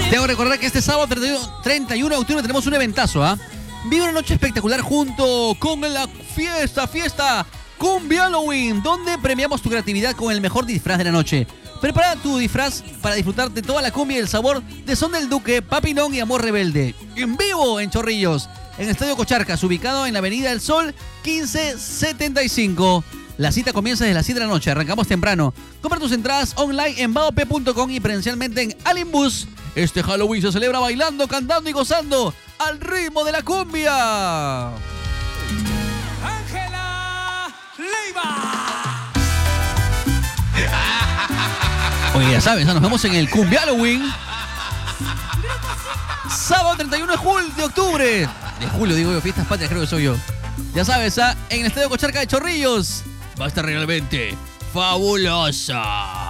Debo recordar que este sábado 31 de octubre tenemos un eventazo, ¿ah? Vive una noche espectacular junto con la fiesta Cumbia Halloween, donde premiamos tu creatividad con el mejor disfraz de la noche. Prepara tu disfraz para disfrutar de toda la cumbia y el sabor de Son del Duque, Papinón y Amor Rebelde. En vivo en Chorrillos, en el Estadio Cocharcas, ubicado en la Avenida del Sol 1575. La cita comienza desde las 7 de la noche, arrancamos temprano. Compra tus entradas online en baop.com y presencialmente en Alimbus. Este Halloween se celebra bailando, cantando y gozando al ritmo de la cumbia. Ángela Leiva. Oye, ya sabes, nos vemos en el Cumbia Halloween. Sábado 31 de octubre. De julio, digo yo, fiestas patrias, creo que soy yo. Ya sabes, en el Estadio Cocharca de Chorrillos. Va a estar realmente fabulosa.